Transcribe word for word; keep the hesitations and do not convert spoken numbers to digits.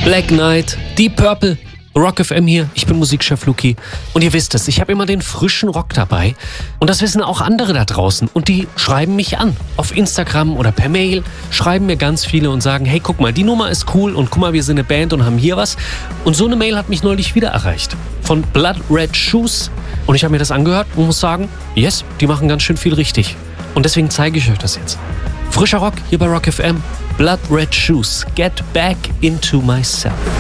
Black Knight, Deep Purple, Rock F M hier, ich bin Musikchef Luki und ihr wisst es, ich habe immer den frischen Rock dabei und das wissen auch andere da draußen und die schreiben mich an, auf Instagram oder per Mail, schreiben mir ganz viele und sagen, hey guck mal, die Nummer ist cool und guck mal, wir sind eine Band und haben hier was und so eine Mail hat mich neulich wieder erreicht von Blood Red Shoes und ich habe mir das angehört und muss sagen, yes, die machen ganz schön viel richtig und deswegen zeige ich euch das jetzt. Frischer Rock hier bei Rock F M, Blood Red Shoes, Get Back Into Myself.